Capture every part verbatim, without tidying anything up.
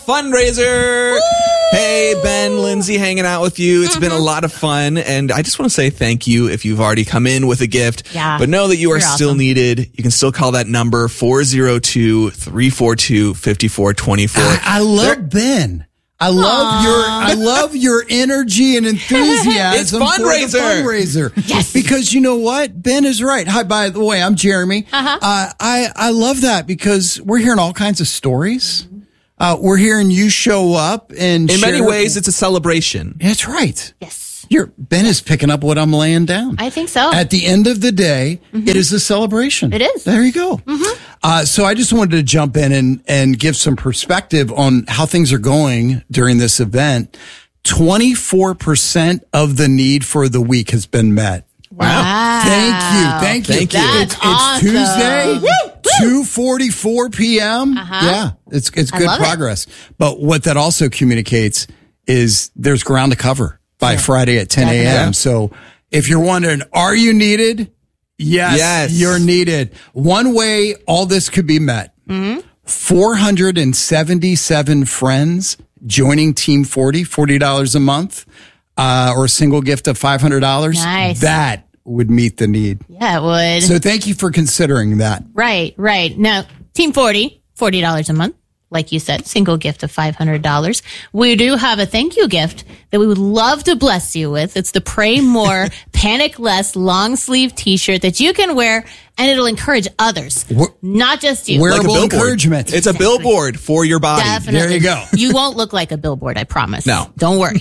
Fundraiser. Woo! Hey, Ben, Lindsay hanging out with you. It's mm-hmm. been a lot of fun. And I just want to say thank you if you've already come in with a gift. Yeah. But know that you are You're still awesome. needed. You can still call that number four oh two, three four two, five four two four. I, I love there- Ben. I love Aww. your I love your energy and enthusiasm it's fundraiser. for the fundraiser. Yes. Because you know what? Ben is right. Hi, by the way, I'm Jeremy. Uh-huh. Uh, I, I love that because we're hearing all kinds of stories. Uh, we're hearing you show up and in share. many ways, it's a celebration. That's right. Yes. You're, Ben is picking up what I'm laying down. I think so. At the end of the day, mm-hmm. it is a celebration. It is. There you go. Mm-hmm. Uh, so I just wanted to jump in and, and give some perspective on how things are going during this event. twenty-four percent of the need for the week has been met. Wow. Thank you. Thank you. Thank you. That's It's, awesome. it's Tuesday, Woo, woo. two forty-four p.m. Uh-huh. Yeah, it's it's I good love progress. It. But what that also communicates is there's ground to cover by yeah. Friday at ten a.m. So if you're wondering, are you needed? Yes, yes, you're needed. One way all this could be met. Mm-hmm. four hundred seventy-seven friends joining Team forty, forty dollars a month. Uh, or a single gift of five hundred dollars. Nice. That would meet the need. Yeah, it would. So thank you for considering that. Right, right. Now, Team forty, forty dollars a month. Like you said, single gift of five hundred dollars. We do have a thank you gift that we would love to bless you with. It's the Pray More Panic Less long sleeve t-shirt that you can wear and it'll encourage others, We're, not just you. Wearable like encouragement. It's a billboard for your body. Definitely. There you go. You won't look like a billboard, I promise. No. Don't worry.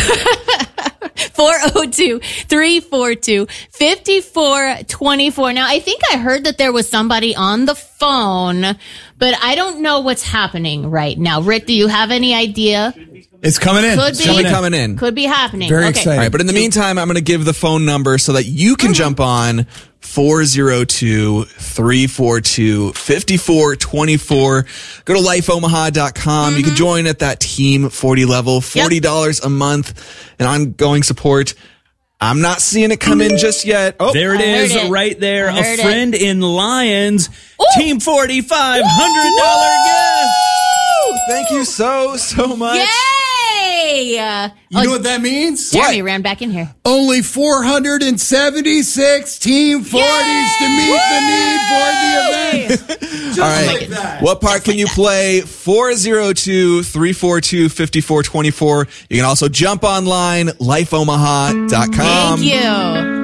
four oh two, three four two, five four two four. Now, I think I heard that there was somebody on the phone, but I don't know what's happening right now. Rick, do you have any idea? It's coming in. Could it's be. coming in. coming in. Could be happening. Very okay. exciting. All right, but in the meantime, I'm going to give the phone number so that you can mm-hmm. jump on four oh two, three four two, five four two four. Go to life omaha dot com. Mm-hmm. You can join at that Team forty level, forty dollars yep. a month, and ongoing support. I'm not seeing it come in just yet. Oh, there it I is it. right there. A friend it. in Lions. Ooh. Team forty, five hundred dollars gift. Thank you so, so much. Yay! Uh, You oh, know what that means? Jeremy ran back in here. Only four hundred seventy-six Team forties to meet Woo! the need for the event. Just All right. like that. What part can you play? four oh two, three four two, five four two four. You can also jump online, life omaha dot com. Thank you.